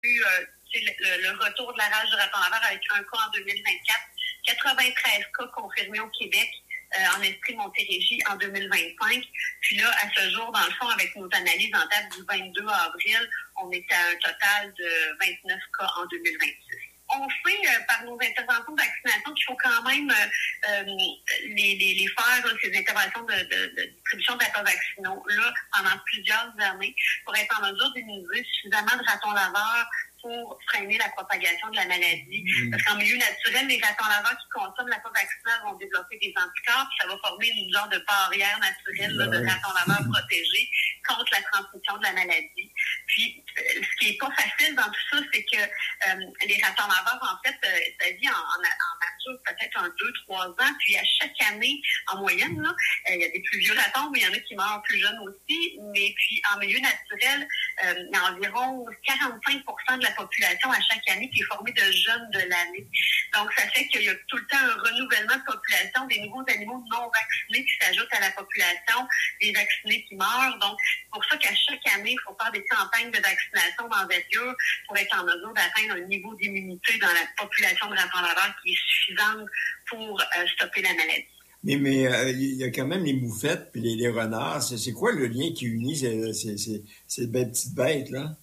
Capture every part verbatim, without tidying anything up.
eu euh, le, le retour de la rage du raton laveur avec un cas en deux mille vingt-quatre, quatre-vingt-treize cas confirmés au Québec, euh, en Estrie-Montérégie en deux mille vingt-cinq. Puis là, à ce jour, dans le fond, avec nos analyses en date du vingt-deux avril, on est à un total de vingt-neuf cas en deux mille vingt-six. On sait euh, par nos interventions de vaccination qu'il faut quand même euh, euh, les, les, les faire, là, ces interventions de, de, de distribution de ratons vaccinaux, là, pendant plusieurs années, pour être en mesure d'immuniser suffisamment de ratons laveurs pour freiner la propagation de la maladie. Mmh. Parce qu'en milieu naturel, les ratons laveurs qui consomment la peau vaccinale vont développer des anticorps, puis ça va former une genre de barrière naturelle là, de ratons laveurs protégés contre la transmission de la maladie. Puis, euh, ce qui n'est pas facile dans tout ça, c'est que euh, les ratons laveurs, en fait, euh, ça vit en, en, en nature peut-être un, deux, trois ans, puis à chaque année, en moyenne, là, il euh, y a des plus vieux ratons, mais il y en a qui meurent plus jeunes aussi. Mais puis, en milieu naturel, euh, il y a environ quarante-cinq pour cent de la population à chaque année qui est formée de jeunes de l'année. Donc, ça fait qu'il y a tout le temps un renouvellement de population, des nouveaux animaux non vaccinés qui s'ajoutent à la population, des vaccinés qui meurent. Donc, c'est pour ça qu'à chaque année, il faut faire des campagnes de vaccination d'envergure pour être en mesure d'atteindre un niveau d'immunité dans la population de ratons laveurs qui est suffisante pour euh, stopper la maladie. Mais mais euh, il y a quand même les moufettes puis les, les renards. C'est, c'est quoi le lien qui unit ces, ces, ces, ces belles petites bêtes-là?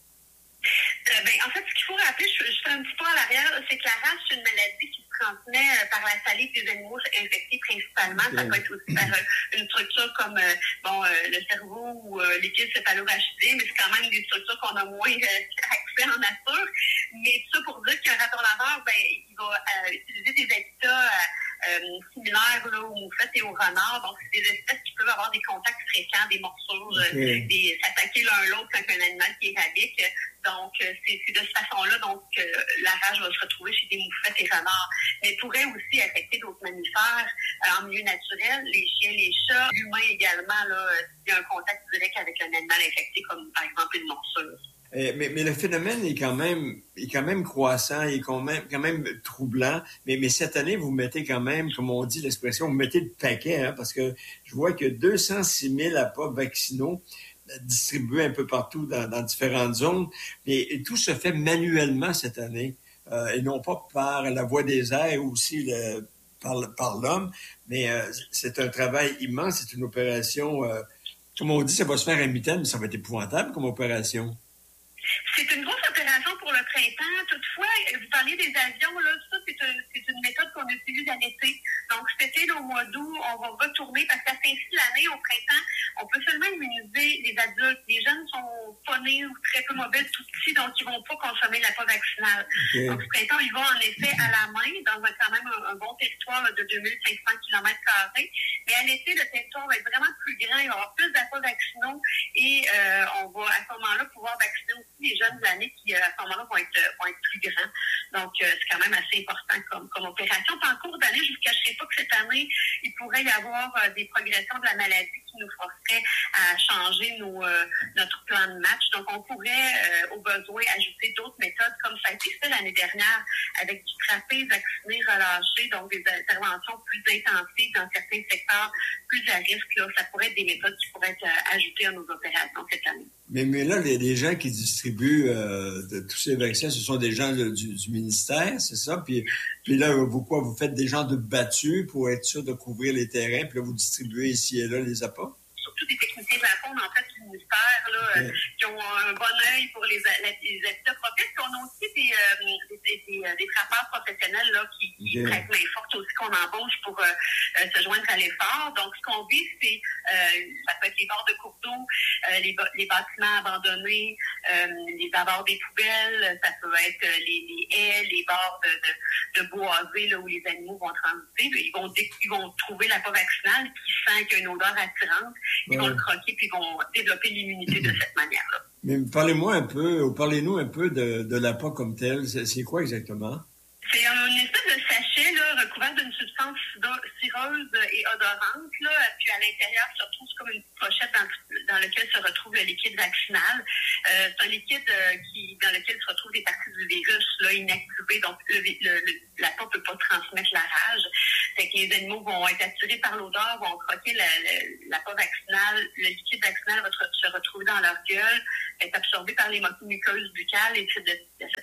Euh, ben, en fait, ce qu'il faut rappeler, je, je fais un petit pas à l'arrière, là, c'est que la rage, c'est une maladie qui se transmet euh, par la salive des animaux infectés principalement. Okay. Ça peut être aussi par euh, une structure comme euh, bon euh, le cerveau ou euh, liquide céphalorachidé, mais c'est quand même des structures qu'on a moins euh, accès en nature. Mais tout ça pour dire qu'un raton laveur, ben, il va euh, utiliser des habitats euh, euh, similaires là, aux moufettes et aux renards. Donc, c'est des espèces qui peuvent avoir des contacts fréquents, des morsures, okay. euh, des, s'attaquer l'un l'autre quand un animal qui est rabique. Donc, c'est, c'est de cette façon-là donc euh, la rage va se retrouver chez des moufettes et renards. Mais pourrait aussi affecter d'autres mammifères euh, en milieu naturel, les chiens, les chats, l'humain également, là, s'il y a un contact direct avec un animal infecté, comme par exemple une morsure. Eh, mais, mais le phénomène est quand même est quand même croissant, il est quand même quand même troublant. Mais, mais cette année, vous mettez quand même, comme on dit l'expression, vous mettez le paquet, hein, parce que je vois que deux cent six mille appâts vaccinaux distribués un peu partout dans, dans différentes zones. Et, et tout se fait manuellement cette année, euh, et non pas par la voie des airs ou aussi le, par, par l'homme. Mais euh, c'est un travail immense, c'est une opération, euh, comme on dit, ça va se faire à mi-temps, mais ça va être épouvantable comme opération. C'est une grosse opération pour le printemps. Toutefois, vous parliez des avions, là, ça, c'est, un, c'est une méthode qu'on utilise à l'été. Donc, cet été, là, au mois d'août, on va retourner, parce qu'à fin de l'année, au printemps, on peut seulement immuniser les adultes. Les jeunes sont pas nés ou très peu mobiles, tout petits, donc ils vont pas consommer la peau vaccinale. Okay. Donc, ce printemps, ils vont en effet à la main, dans un, quand même un, un bon territoire là, de deux mille cinq cents kilomètres carrés. Mais à l'été, le territoire va être vraiment plus grand, il va y avoir plus d'appâts vaccinaux et euh, on va à ce moment-là pouvoir vacciner aussi les jeunes de l'année qui, à ce moment-là, vont être, vont être plus grands. Donc, euh, c'est quand même assez important comme, comme opération. Puis en cours d'année, je ne vous cacherai pas que cette année, il pourrait y avoir euh, des progressions de la maladie qui nous forceraient à changer nos, euh, notre plan de match. Donc, on pourrait, euh, au besoin, ajouter d'autres méthodes, comme ça a été fait l'année dernière, avec du trappé, vacciné, relâché, donc des interventions plus intensives dans certains secteurs plus à risque. Là. Ça pourrait être des méthodes qui pourraient être euh, ajoutées à nos opérations cette année. Mais, mais là, les, les gens qui distribuent euh, de, tous ces vaccins, ce sont des gens de, du, du ministère, c'est ça? Puis, puis là, vous quoi? Vous faites des gens de battus pour être sûr de couvrir les terrains, puis là, vous distribuez ici et là les appâts? Surtout des techniciens de la faune, en fait, du ministère, là, okay. euh, qui ont un bon œil pour les, les habitats propices. Puis on a aussi des, euh, des, des, des, des trappeurs professionnels là, qui, qui okay. prêtent main forte aussi, qu'on embauche pour euh, euh, se joindre à l'effort. Donc, ce qu'on vise, c'est, euh, ça peut être les bords de cours d'eau, euh, les, les bâtiments abandonnés, euh, les abords des poubelles, ça peut être les, les haies, les bords de, de, de boisés là, où les animaux vont transiter. Ils vont, ils vont trouver la peau vaccinale qui sent qu'il y a une odeur attirante. Ils ouais. vont le croquer puis ils vont développer l'immunité de cette manière-là. Mais parlez-moi un peu, ou parlez-nous un peu de, de l'appât comme tel. C'est, c'est quoi exactement? C'est une espèce de sachet là, recouvert d'une substance cireuse et odorante. Là, puis à l'intérieur se retrouve comme une pochette dans, dans laquelle se retrouve le liquide vaccinal. Euh, c'est un liquide euh, qui, dans lequel se retrouvent des parties du virus là, inactivées. Donc, le, le, le, l'appât ne peut pas transmettre la rage. Fait que les animaux vont être attirés par l'odeur, vont croquer la, la, l'appât vaccinal. Le liquide vaccinal va se retrouver dans leur gueule, être absorbé par les muqueuses buccales et de, de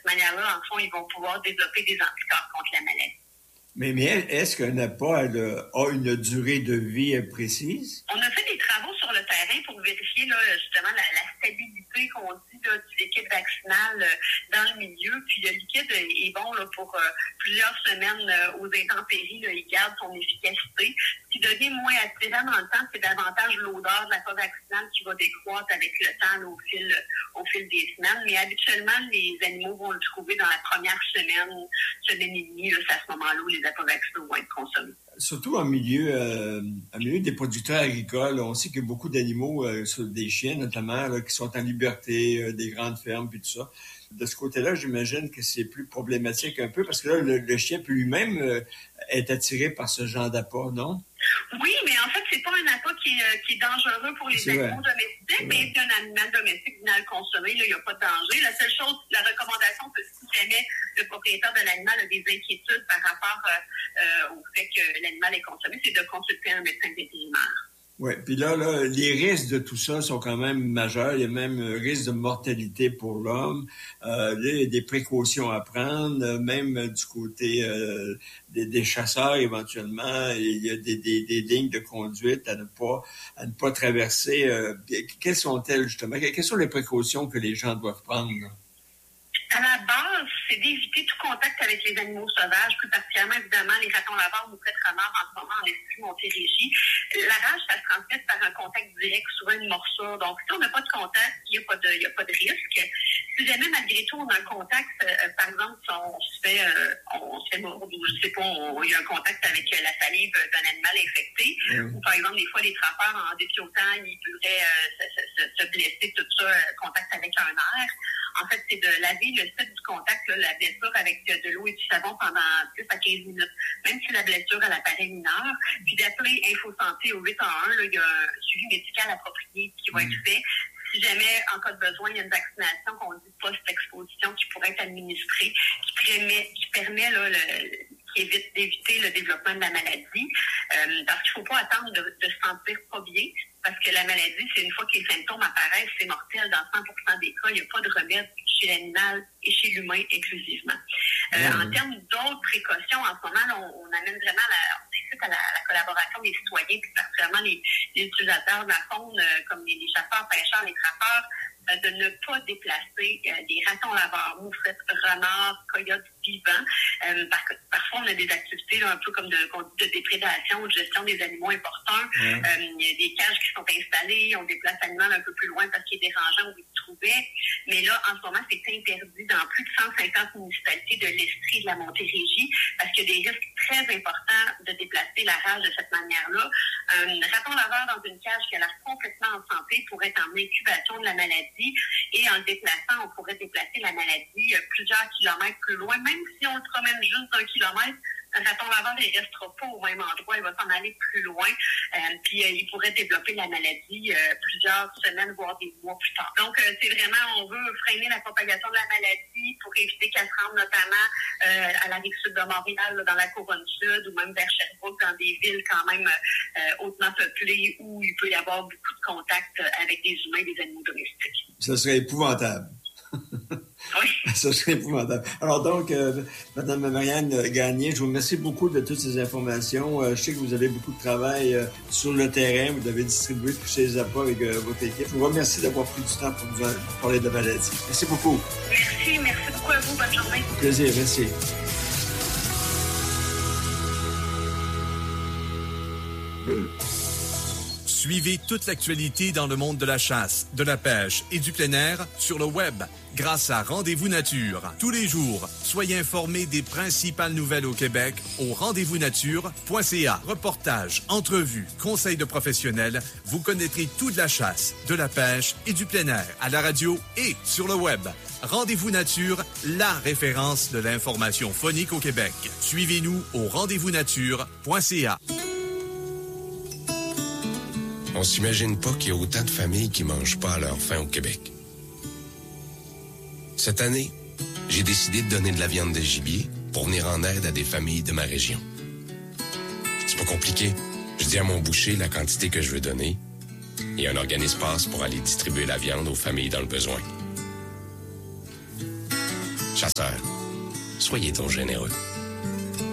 cette manière-là, en fond, ils vont pouvoir développer des anticorps contre la maladie. Mais, mais est-ce qu'un appât a une durée de vie précise? On a fait des travaux sur le terrain pour vérifier là, justement la, la stabilité qu'on dit là, du liquide vaccinal euh, dans le milieu. Puis le liquide est bon là, pour euh, plusieurs semaines euh, aux intempéries. Là, il garde son efficacité. Ce qui devient moins attirant dans le temps, c'est davantage l'odeur de l'appât vaccinal qui va décroître avec le temps là, au fil au fil des semaines. Mais habituellement, les animaux vont le trouver dans la première semaine, semaine et demie. Là, c'est à ce moment-là où les appâts vaccinaux vont être consommés. Surtout en milieu, euh, en milieu des producteurs agricoles, on sait qu'il y a beaucoup d'animaux, euh, des chiens notamment, là, qui sont en liberté, euh, des grandes fermes, puis tout ça. De ce côté-là, j'imagine que c'est plus problématique un peu, parce que là, le, le chien peut lui-même euh, être attiré par ce genre d'appât, non? Oui, mais en fait, c'est pas un appât qui est, qui est dangereux pour les c'est animaux vrai. domestiques, mais c'est un animal domestique vient à le consommer, il n'y a pas de danger. La seule chose, la recommandation, c'est si jamais le propriétaire de l'animal a des inquiétudes par rapport euh, euh, au fait que l'animal est consommé, c'est de consulter un médecin vétérinaire. Oui, puis là, là, les risques de tout ça sont quand même majeurs. Il y a même un risque de mortalité pour l'homme. Euh, là, il y a des précautions à prendre, même du côté euh, des, des chasseurs éventuellement. Il y a des, des, des lignes de conduite à ne pas à ne pas traverser. Euh, quelles sont-elles justement? Quelles sont les précautions que les gens doivent prendre? À la base, c'est d'éviter tout contact avec les animaux sauvages, plus particulièrement, évidemment, les ratons laveurs ou prêtres ramards en ce moment en Estrie Montérégie. La rage, ça se transmet par un contact direct, souvent une morsure. Donc, si on n'a pas de contact, il n'y a pas de, il y a pas de risque. Si jamais, malgré tout, on a un contact, euh, par exemple, si on se fait, euh, on se fait mordre, ou je sais pas, on, il y a un contact avec euh, la salive d'un animal infecté, mmh. ou par exemple, des fois, les trappeurs, en dépiotant, ils pourraient euh, se, se, se blesser, tout ça, euh, contact avec un air. En fait, c'est de laver le site du contact, là, la blessure avec de l'eau et du savon pendant dix à quinze minutes, même si la blessure elle apparaît mineure. Puis d'appeler InfoSanté au huit un un, là, il y a un suivi médical approprié qui va être fait. Si jamais, en cas de besoin, il y a une vaccination qu'on dit post-exposition qui pourrait être administrée, qui permet, qui permet là, le, qui évite d'éviter le développement de la maladie. Euh, parce qu'il ne faut pas attendre de, de se sentir pas bien. Parce que la maladie, c'est une fois que les symptômes apparaissent, c'est mortel dans cent pour cent des cas. Il n'y a pas de remède chez l'animal et chez l'humain inclusivement. Euh, mmh. En termes d'autres précautions, en ce moment, là, on, on amène vraiment la, on incite à la, la collaboration des citoyens, puis particulièrement les, les utilisateurs de la faune, euh, comme les, les chasseurs, pêcheurs, les trappeurs, euh, de ne pas déplacer euh, des ratons laveurs, moufettes, renards, coyotes vivants. Euh, par, parfois, on a des activités là, un peu comme de, de déprédation ou de gestion des animaux importants. Mmh. Euh, il y a des cages qui sont installées, on déplace l'animal un peu plus loin parce qu'il est dérangeant où il se trouvait. Mais là, en ce moment, c'est interdit dans plus de cent cinquante municipalités de l'Estrie et de la Montérégie parce qu'il y a des risques très importants de déplacer la rage de cette manière-là. Un raton laveur dans une cage qui a l'air complètement en santé pourrait être en incubation de la maladie et en le déplaçant, on pourrait déplacer la maladie plusieurs kilomètres plus loin, même si on le promène juste d'un kilomètre. Un raton laveur ne restera pas au même endroit, il va s'en aller plus loin, euh, puis euh, il pourrait développer la maladie euh, plusieurs semaines, voire des mois plus tard. Donc, euh, c'est vraiment, on veut freiner la propagation de la maladie pour éviter qu'elle se rende notamment euh, à la rive sud de Montréal, là, dans la couronne sud, ou même vers Sherbrooke, dans des villes quand même euh, hautement peuplées où il peut y avoir beaucoup de contacts avec des humains et des animaux domestiques. Ça serait épouvantable. Oui. Ça serait épouvantable. Alors donc, euh, Mme Marianne Gagné, je vous remercie beaucoup de toutes ces informations. Euh, je sais que vous avez beaucoup de travail euh, sur le terrain. Vous devez distribuer tous ces appâts avec euh, votre équipe. Je vous remercie d'avoir pris du temps pour nous parler de la maladie. Merci beaucoup. Merci, merci beaucoup à vous. Bonne journée. Au plaisir, merci. Suivez toute l'actualité dans le monde de la chasse, de la pêche et du plein air sur le web grâce à Rendez-vous Nature. Tous les jours, soyez informés des principales nouvelles au Québec au rendez-vous nature point c a. Reportages, entrevues, conseils de professionnels, vous connaîtrez tout de la chasse, de la pêche et du plein air à la radio et sur le web. Rendez-vous Nature, la référence de l'information phonique au Québec. Suivez-nous au rendez-vous nature point c a. On s'imagine pas qu'il y a autant de familles qui mangent pas à leur faim au Québec. Cette année, j'ai décidé de donner de la viande de gibier pour venir en aide à des familles de ma région. C'est pas compliqué. Je dis à mon boucher la quantité que je veux donner et un organisme passe pour aller distribuer la viande aux familles dans le besoin. Chasseurs, soyez donc généreux.